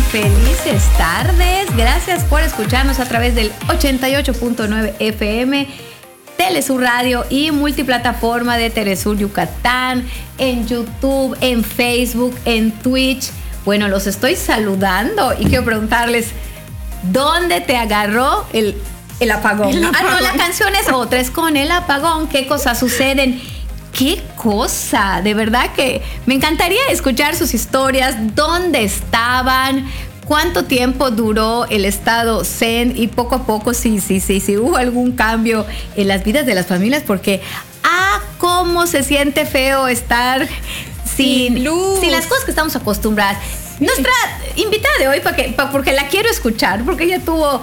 Felices tardes. Gracias por escucharnos a través del 88.9 FM, Telesur Radio y multiplataforma de Telesur Yucatán, en YouTube, en Facebook, en Twitch. Bueno, los estoy saludando y quiero preguntarles, ¿dónde te agarró el apagón? No, la canción es otra, es con el apagón. ¿Qué cosas suceden? ¡Qué cosa! De verdad que me encantaría escuchar sus historias. ¿Dónde estaban? ¿Cuánto tiempo duró el estado zen? Y poco a poco si hubo algún cambio en las vidas de las familias, porque cómo se siente feo estar sin luz, sin las cosas que estamos acostumbradas. Nuestra invitada de hoy, porque la quiero escuchar, porque ella tuvo,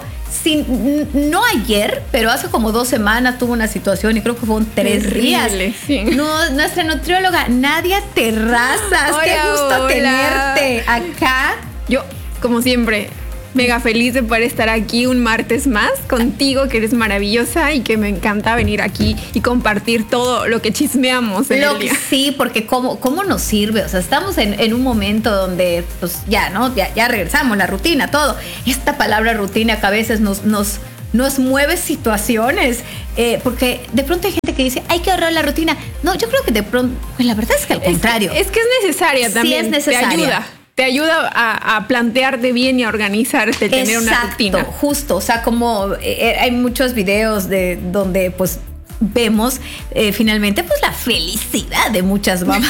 no ayer, pero hace como 2 semanas tuvo una situación y creo que fueron 3 días. Sí. Nuestra nutrióloga Nadia Terrazas. Hola, qué gusto hola. tenerte acá. Yo, como siempre, mega feliz de poder estar aquí un martes más contigo, que eres maravillosa y que me encanta venir aquí y compartir todo lo que chismeamos en el día. Sí, porque cómo nos sirve. O sea, estamos en un momento donde, pues ya, ¿no? Ya regresamos, la rutina, todo. Esta palabra rutina que a veces nos mueve situaciones, porque de pronto hay gente que dice, hay que ahorrar la rutina. No, yo creo que de pronto, pues la verdad es que al contrario. Es que es necesaria también. Sí, es necesaria. Te ayuda a plantearte bien y a organizarte, tener una rutina. Exacto, justo. O sea, como hay muchos videos donde pues vemos finalmente pues la felicidad de muchas mamás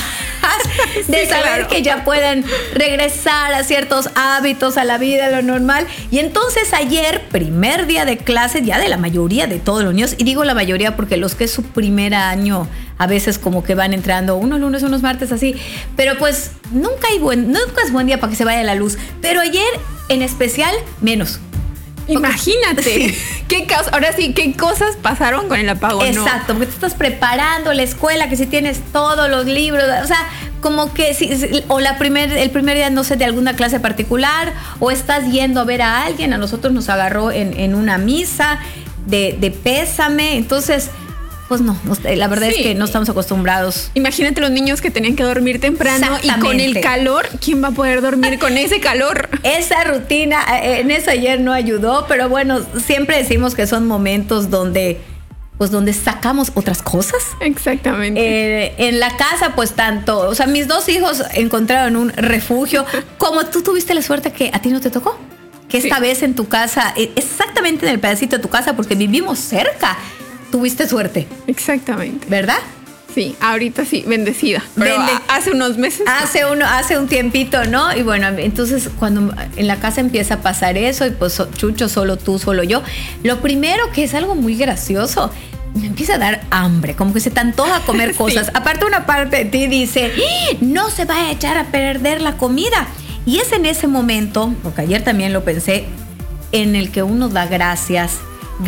de Sí, saber claro. que ya pueden regresar a ciertos hábitos, a la vida, a lo normal. Y entonces ayer, primer día de clase ya de la mayoría de todos los niños, y digo la mayoría porque los que es su primer año a veces como que van entrando unos lunes, unos martes, así, pero pues nunca es buen día para que se vaya la luz, pero ayer en especial menos. Imagínate, Sí. Ahora sí, qué cosas pasaron con el apagón. Exacto, porque te estás preparando la escuela, que si tienes todos los libros, o sea, como que o el primer día, no sé, de alguna clase particular, o estás yendo a ver a alguien. A nosotros nos agarró en una misa de pésame, entonces pues no, la verdad es que no estamos acostumbrados. Imagínate los niños que tenían que dormir temprano y con el calor, ¿quién va a poder dormir con ese calor? Esa rutina, en eso ayer no ayudó, pero bueno, siempre decimos que son momentos donde sacamos otras cosas. Exactamente. En la casa, pues tanto, o sea, mis 2 hijos encontraron un refugio. Como tú tuviste la suerte que a ti no te tocó, que esta vez en tu casa, exactamente en el pedacito de tu casa, porque vivimos cerca, tuviste suerte. Exactamente. ¿Verdad? Sí, ahorita sí, bendecida. Pero hace unos meses. Hace un tiempito, ¿no? Y bueno, entonces cuando en la casa empieza a pasar eso, y pues Chucho, solo tú, solo yo, lo primero que es algo muy gracioso, me empieza a dar hambre, como que se te antoja comer cosas. Sí. Aparte, una parte de ti dice, no se va a echar a perder la comida. Y es en ese momento, porque ayer también lo pensé, en el que uno da gracias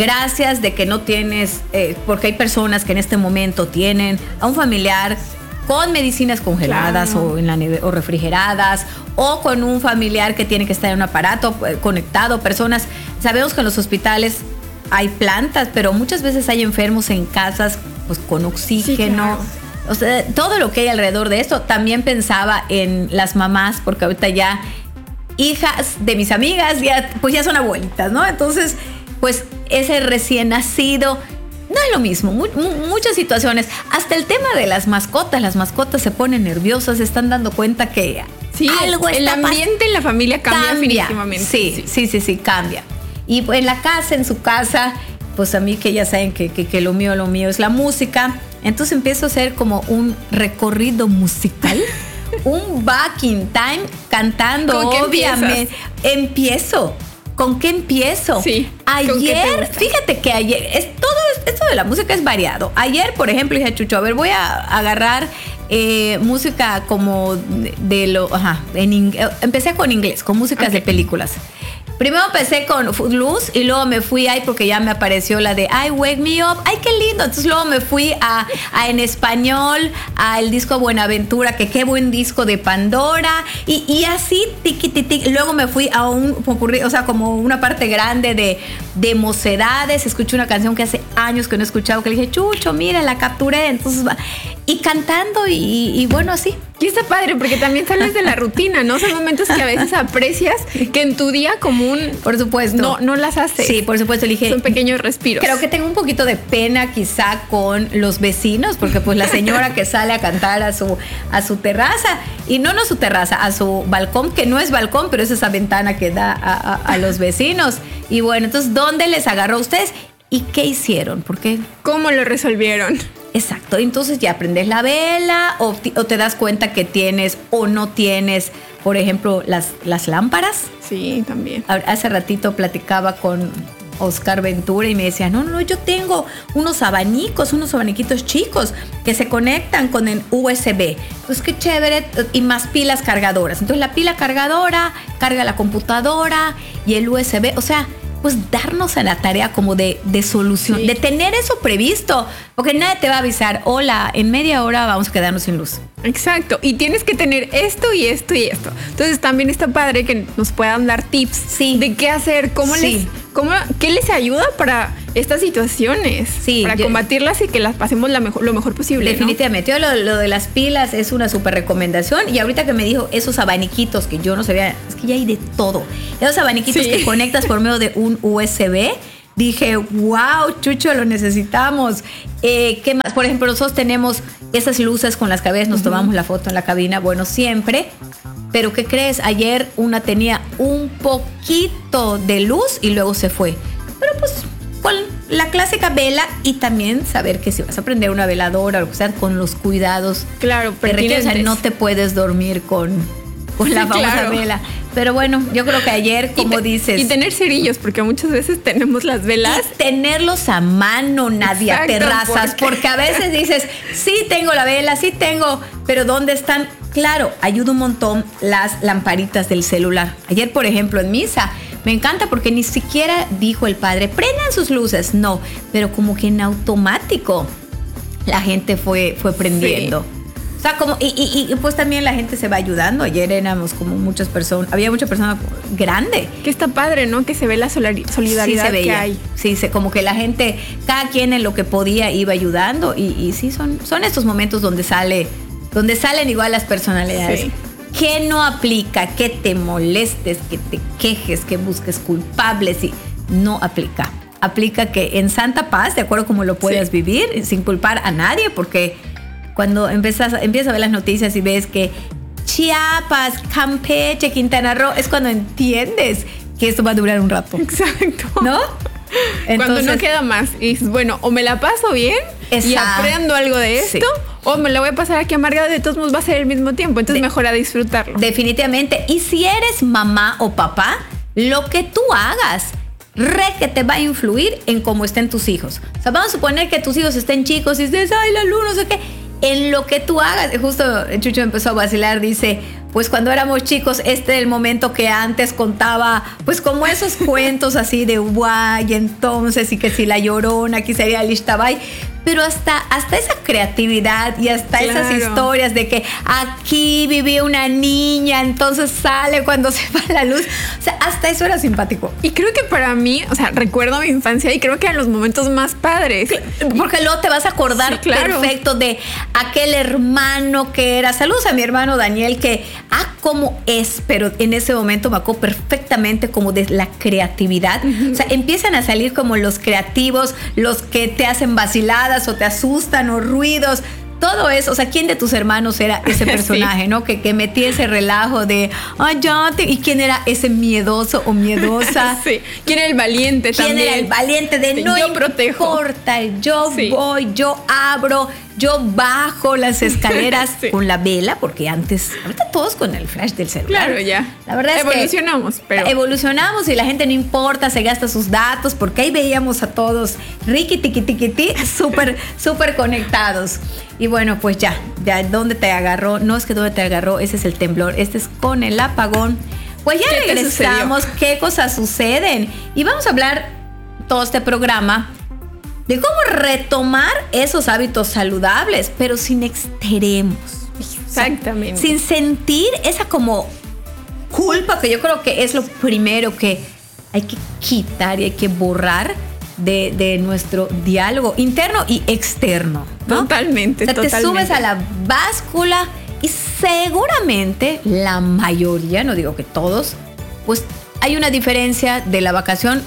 de que no tienes, porque hay personas que en este momento tienen a un familiar con medicinas congeladas, claro, o en la o refrigeradas, o con un familiar que tiene que estar en un aparato conectado. Personas, sabemos que en los hospitales hay plantas, pero muchas veces hay enfermos en casas pues con oxígeno. Sí, claro. O sea, todo lo que hay alrededor de esto. También pensaba en las mamás, porque ahorita ya hijas de mis amigas ya son abuelitas, ¿no? Entonces, pues ese recién nacido, no es lo mismo, muchas situaciones, hasta el tema de las mascotas se ponen nerviosas, se están dando cuenta que algo está pasando. El ambiente en la familia cambia definitivamente. Sí, cambia. Y en la casa, en su casa, pues a mí que ya saben que lo mío es la música, entonces empiezo a hacer como un recorrido musical. Un back in time cantando, obviamente. ¿Con qué empiezo? Sí. Ayer, fíjate que ayer, esto de la música es variado. Ayer, por ejemplo, dije a Chucho, a ver, voy a agarrar música como empecé con inglés, con músicas de películas. Primero empecé con Footloose y luego me fui ahí porque ya me apareció la de I Wake Me Up. ¡Ay, qué lindo! Entonces luego me fui a en español, al disco Buenaventura, que qué buen disco de Pandora. Y así, tiqui. Luego me fui a como una parte grande de Mocedades. Escuché una canción que hace años que no escuchaba, que le dije, Chucho, mira, la capturé. Entonces y cantando y bueno, así. Y está padre porque también sales de la rutina, ¿no? Son momentos que a veces aprecias que en tu día común, por supuesto, no las haces. Sí, por supuesto, dije. Son pequeños respiros. Creo que tengo un poquito de pena quizá con los vecinos, porque pues la señora que sale a cantar a su terraza, y no su terraza, a su balcón, que no es balcón, pero es esa ventana que da a los vecinos. Y bueno, entonces, ¿dónde les agarró a ustedes? ¿Y qué hicieron? ¿Por qué? ¿Cómo lo resolvieron? Exacto, entonces ya prendes la vela o te das cuenta que tienes o no tienes, por ejemplo, las lámparas. Sí, también. Hace ratito platicaba con Oscar Ventura y me decía, no, yo tengo unos abaniquitos chicos que se conectan con el USB. Pues qué chévere, y más pilas cargadoras. Entonces la pila cargadora carga la computadora y el USB, o sea, pues darnos a la tarea como de solución, de tener eso previsto, porque nadie te va a avisar, hola, en media hora vamos a quedarnos sin luz. Exacto, y tienes que tener esto y esto y esto. Entonces también está padre que nos puedan dar tips de qué hacer, qué les ayuda para estas situaciones, para combatirlas y que las pasemos lo mejor posible. Definitivamente, ¿no? Yo lo de las pilas es una súper recomendación, y ahorita que me dijo esos abaniquitos que yo no sabía, es que ya hay de todo. Esos abaniquitos que conectas por medio de un USB, dije, wow, Chucho, lo necesitamos. ¿Qué más? Por ejemplo, nosotros tenemos esas luces con las que a veces nos tomamos la foto en la cabina, bueno, siempre. Pero ¿qué crees? Ayer una tenía un poquito de luz y luego se fue. Pero pues con la clásica vela, y también saber que si vas a prender una veladora o lo que sea, con los cuidados. Claro, pertinentes. O sea, no te puedes dormir con la famosa vela. Pero bueno, yo creo que ayer, como dices... Y tener cerillos, porque muchas veces tenemos las velas. Y tenerlos a mano, Nadia Terrazas, porque a veces dices, sí tengo la vela, sí tengo, pero ¿dónde están? Claro, ayuda un montón las lamparitas del celular. Ayer, por ejemplo, en misa, me encanta porque ni siquiera dijo el padre, prendan sus luces. No, pero como que en automático la gente fue prendiendo. Sí. O sea, como, y pues también la gente se va ayudando. Ayer éramos como muchas personas, había mucha persona grande. Que está padre, ¿no? Que se ve la solidaridad se veía, que hay. Sí, como que la gente, cada quien en lo que podía iba ayudando. Y sí, son estos momentos donde salen igual las personalidades. Sí. ¿Qué no aplica? Que te molestes, que te quejes, que busques culpables. Y no aplica. Aplica que en santa paz, de acuerdo como lo puedas vivir, sin culpar a nadie, porque cuando empiezas a ver las noticias y ves que Chiapas, Campeche, Quintana Roo, es cuando entiendes que esto va a durar un rato. Exacto. ¿No? Entonces, cuando no queda más. Y dices, bueno, o me la paso bien y aprendo algo de esto, o me la voy a pasar aquí amargada, de todos modos va a ser el mismo tiempo. Entonces mejor a disfrutarlo. Definitivamente. Y si eres mamá o papá, lo que tú hagas que te va a influir en cómo estén tus hijos. O sea, vamos a suponer que tus hijos estén chicos y dices, ay, la luna, no sé qué. En lo que tú hagas, justo Chucho empezó a vacilar, dice, pues cuando éramos chicos, este es el momento que antes contaba, pues como esos cuentos así de guay, entonces, y que si la Llorona, aquí sería Lishtabay, pero hasta esa creatividad y hasta esas historias de que aquí vivía una niña, entonces sale cuando se va la luz, o sea, hasta eso era simpático. Y creo que para mí, o sea, recuerdo mi infancia y creo que eran los momentos más padres. Porque luego te vas a acordar perfecto de aquel hermano que era, saludos a mi hermano Daniel, que, cómo es, pero en ese momento me acuerdo perfectamente como de la creatividad. O sea, empiezan a salir como los creativos, los que te hacen vaciladas o te asustan o ruidos, todo eso. O sea, ¿quién de tus hermanos era ese personaje, no? Que metía ese relajo de, ¿y quién era ese miedoso o miedosa? Sí. ¿Quién era el valiente también? ¿Quién era el valiente de no importa, yo voy, yo abro, yo bajo las escaleras con la vela, porque ahorita todos con el flash del celular. Claro, ya. La verdad es que evolucionamos y la gente no importa, se gasta sus datos, porque ahí veíamos a todos riqui, tiqui, tiqui, ti, súper conectados. Y bueno, pues ya, ¿dónde te agarró? No es que dónde te agarró, ese es el temblor, este es con el apagón. Pues ya regresamos, ¿qué cosas suceden? Y vamos a hablar todo este programa de cómo retomar esos hábitos saludables, pero sin extremos. Exactamente. O sea, sin sentir esa como culpa, que yo creo que es lo primero que hay que quitar y hay que borrar, de nuestro diálogo interno y externo, ¿no? Totalmente, o sea, te subes a la báscula y seguramente la mayoría, no digo que todos, pues hay una diferencia de la vacación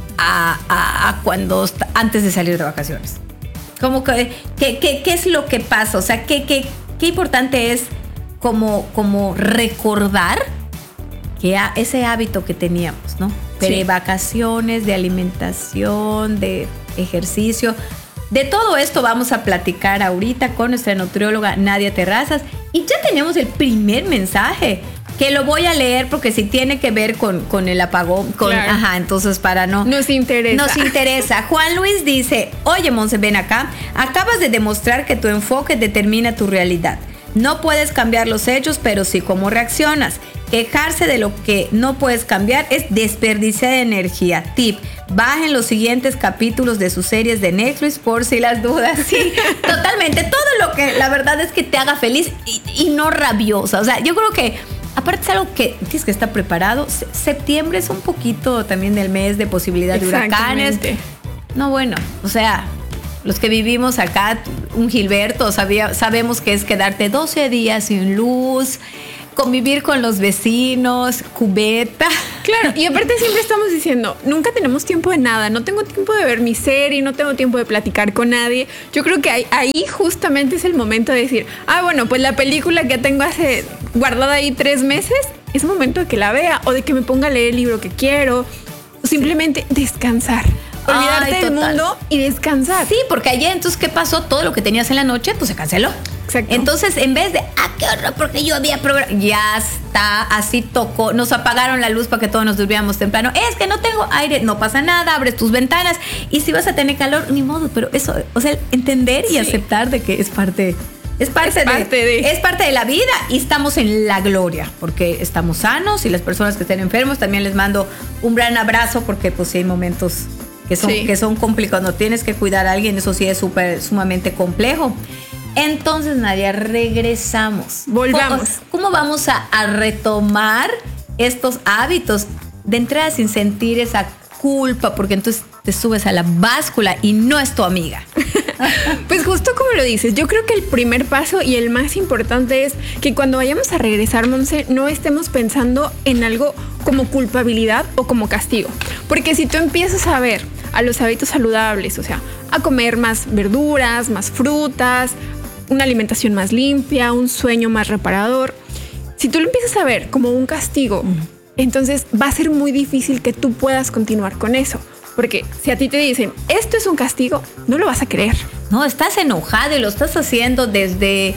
a cuando antes de salir de vacaciones. Como que, ¿qué es lo que pasa? O sea, ¿qué importante es como recordar que ese hábito que teníamos, ¿no? Pre-vacaciones, de alimentación, de ejercicio. De todo esto vamos a platicar ahorita con nuestra nutrióloga Nadia Terrazas. Y ya tenemos el primer mensaje, que lo voy a leer porque si tiene que ver con el apagón. Claro. Entonces para no... Nos interesa. Juan Luis dice, oye, Monse, ven acá. Acabas de demostrar que tu enfoque determina tu realidad. No puedes cambiar los hechos, pero sí cómo reaccionas. Quejarse de lo que no puedes cambiar es desperdiciar energía. Tip, bajen los siguientes capítulos de sus series de Netflix por si las dudas. Sí, totalmente. Todo lo que la verdad es que te haga feliz y no rabiosa. O sea, yo creo que aparte es algo que tienes que estar preparado. Septiembre es un poquito también el mes de posibilidad de huracanes. No, bueno, o sea... Los que vivimos acá, un Gilberto, sabemos que es quedarte 12 días sin luz, convivir con los vecinos, cubeta. Claro, y aparte siempre estamos diciendo, nunca tenemos tiempo de nada, no tengo tiempo de ver mi serie, no tengo tiempo de platicar con nadie. Yo creo que ahí justamente es el momento de decir, bueno, pues la película que tengo guardada ahí 3 meses, es momento de que la vea o de que me ponga a leer el libro que quiero, o simplemente descansar. Olvidarte del mundo y descansar. Sí, porque ayer entonces, ¿qué pasó? Todo lo que tenías en la noche, pues se canceló. Exacto. Entonces, en vez de, qué horror, porque yo había programa, ya está, así tocó, nos apagaron la luz para que todos nos durmiéramos temprano. Es que no tengo aire, no pasa nada, abres tus ventanas y si vas a tener calor, ni modo, pero eso, o sea, entender y aceptar de que es parte de la vida y estamos en la gloria porque estamos sanos y las personas que estén enfermos también les mando un gran abrazo porque pues sí hay momentos que son complicados, no tienes que cuidar a alguien, eso sí es sumamente complejo. Entonces, Nadia, regresamos. Volvamos. ¿Cómo vamos a retomar estos hábitos de entrada sin sentir esa culpa? Porque entonces te subes a la báscula y no es tu amiga. Pues justo como lo dices, yo creo que el primer paso y el más importante es que cuando vayamos a regresar, Monse, no estemos pensando en algo como culpabilidad o como castigo. Porque si tú empiezas a ver a los hábitos saludables, o sea, a comer más verduras, más frutas, una alimentación más limpia, un sueño más reparador, si tú lo empiezas a ver como un castigo, entonces va a ser muy difícil que tú puedas continuar con eso. Porque si a ti te dicen, esto es un castigo, no lo vas a creer. No, estás enojado y lo estás haciendo desde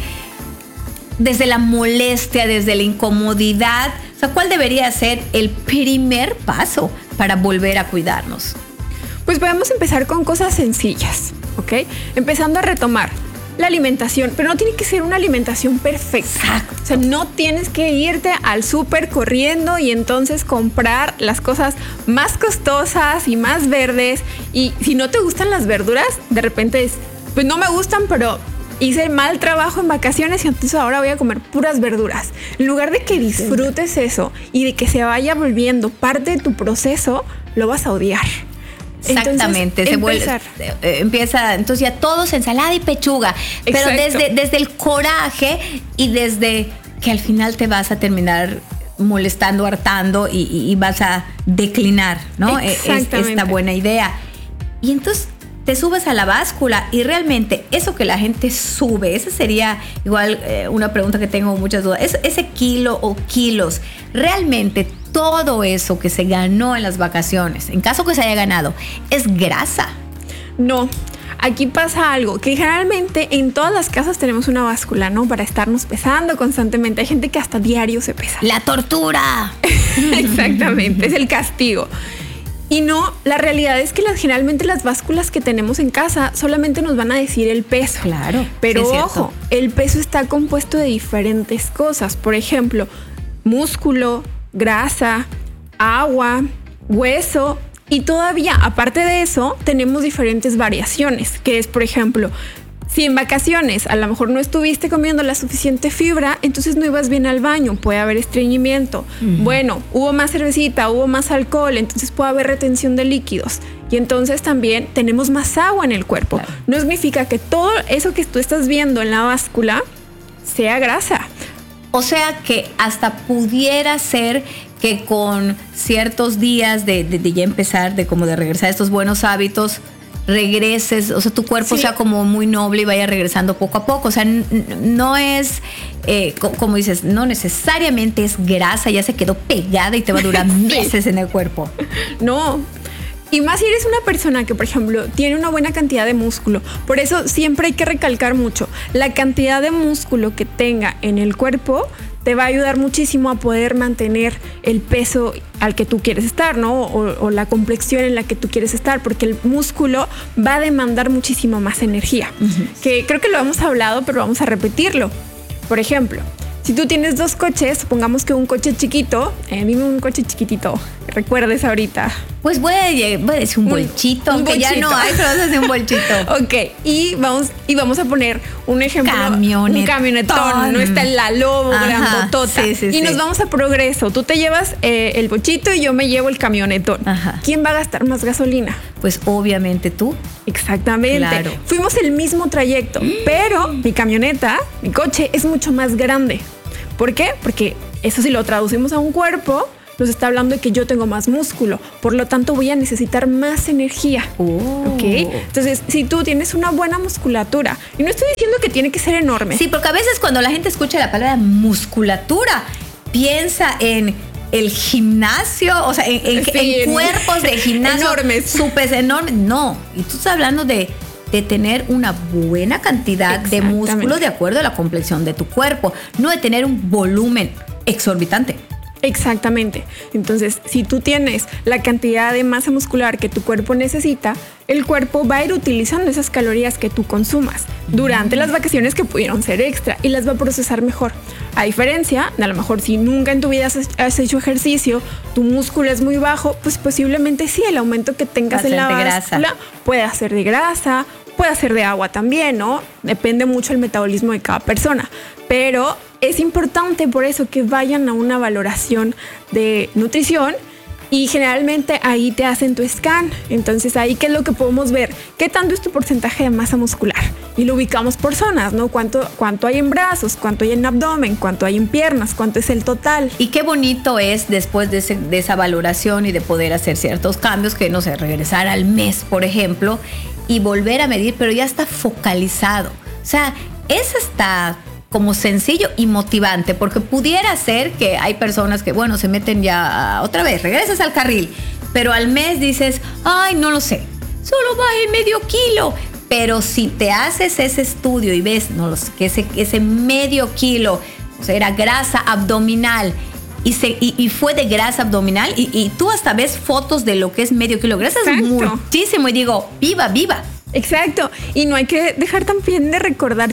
la molestia, desde la incomodidad. O sea, ¿cuál debería ser el primer paso para volver a cuidarnos? Pues podemos empezar con cosas sencillas, ¿ok? Empezando a retomar la alimentación, pero no tiene que ser una alimentación perfecta. Exacto. O sea, no tienes que irte al súper corriendo y entonces comprar las cosas más costosas y más verdes. Y si no te gustan las verduras, de repente pues no me gustan, pero hice mal trabajo en vacaciones y entonces ahora voy a comer puras verduras. En lugar de que disfrutes eso y de que se vaya volviendo parte de tu proceso, lo vas a odiar. Exactamente, empieza entonces ya todos ensalada y pechuga. Exacto. Pero desde el coraje y desde que al final te vas a terminar molestando, hartando y vas a declinar, ¿no? Esta buena idea. Y entonces te subes a la báscula y realmente eso que la gente sube, esa sería igual una pregunta que tengo muchas dudas, ese kilo o kilos, realmente todo eso que se ganó en las vacaciones, en caso que se haya ganado, ¿es grasa? No, aquí pasa algo, que generalmente en todas las casas tenemos una báscula, ¿no? Para estarnos pesando constantemente. Hay gente que hasta diario se pesa. ¡La tortura! Exactamente, es el castigo. Y no, la realidad es que generalmente las básculas que tenemos en casa solamente nos van a decir el peso. Claro. Pero sí, ojo, el peso está compuesto de diferentes cosas. Por ejemplo, músculo, grasa, agua, hueso. Y todavía, aparte de eso, tenemos diferentes variaciones, que es, por ejemplo, si en vacaciones a lo mejor no estuviste comiendo la suficiente fibra, entonces no ibas bien al baño, puede haber estreñimiento. Bueno, hubo más cervecita, hubo más alcohol, entonces puede haber retención de líquidos. y entonces también tenemos más agua en el cuerpo. Claro. No significa que todo eso que tú estás viendo en la báscula sea grasa. O sea que hasta pudiera ser que con ciertos días de ya empezar, de regresar a estos buenos hábitos, regreses, o sea, tu cuerpo sea como muy noble y vaya regresando poco a poco. O sea, no es, como dices, no necesariamente es grasa, ya se quedó pegada y te va a durar meses en el cuerpo. No. Y más si eres una persona que, por ejemplo, tiene una buena cantidad de músculo. Por eso siempre hay que recalcar mucho. La cantidad de músculo que tenga en el cuerpo te va a ayudar muchísimo a poder mantener el peso al que tú quieres estar, ¿no? O la complexión en la que tú quieres estar, porque el músculo va a demandar muchísimo más energía. Uh-huh. Que creo que lo hemos hablado, pero vamos a repetirlo. Por ejemplo, si tú tienes 2 coches, supongamos que un coche chiquito, dime un coche chiquitito, recuerdes ahorita. Pues voy a decir un bolchito, aunque ya no hay, pero vas a hacer un bolchito. Ok, y vamos a poner un ejemplo. Un camionetón, no está en la Lobo, grandotota. Sí, nos vamos a Progreso. Tú te llevas el bolchito y yo me llevo el camionetón. Ajá. ¿Quién va a gastar más gasolina? Pues obviamente tú. Exactamente. Claro. Fuimos el mismo trayecto, pero mi camioneta, mi coche, es mucho más grande. ¿Por qué? Porque eso si lo traducimos a un cuerpo, nos está hablando de que yo tengo más músculo, por lo tanto voy a necesitar más energía. ¿Ok? Entonces, si tú tienes una buena musculatura, y no estoy diciendo que tiene que ser enorme. Sí, porque a veces cuando la gente escucha la palabra musculatura, piensa en el gimnasio, o sea, en cuerpos de gimnasio enormes, súper enormes. No, y tú estás hablando de tener una buena cantidad de músculo de acuerdo a la complexión de tu cuerpo, no de tener un volumen exorbitante. Exactamente. Entonces, si tú tienes la cantidad de masa muscular que tu cuerpo necesita, el cuerpo va a ir utilizando esas calorías que tú consumas durante las vacaciones que pudieron ser extra y las va a procesar mejor. A diferencia, a lo mejor si nunca en tu vida has hecho ejercicio, tu músculo es muy bajo, pues posiblemente sí, el aumento que tengas en la báscula puede ser de grasa, puede ser de agua también, ¿no? Depende mucho del metabolismo de cada persona. Pero es importante por eso que vayan a una valoración de nutrición y generalmente ahí te hacen tu scan. Entonces ahí qué es lo que podemos ver, qué tanto es tu porcentaje de masa muscular y lo ubicamos por zonas, ¿no? Cuánto hay en brazos, cuánto hay en abdomen, cuánto hay en piernas, cuánto es el total. Y qué bonito es después de esa valoración y de poder hacer ciertos cambios, que no sé, regresar al mes, por ejemplo, y volver a medir, pero ya está focalizado. O sea, es hasta como sencillo y motivante, porque pudiera ser que hay personas que, bueno, se meten ya otra vez, regresas al carril, pero al mes dices, ay, no lo sé, solo bajé medio kilo. Pero si te haces ese estudio y ves que ese medio kilo, o sea, era grasa abdominal, y fue de grasa abdominal, y tú hasta ves fotos de lo que es medio kilo. Grasa es muchísimo, y digo, viva. Exacto, y no hay que dejar también de recordar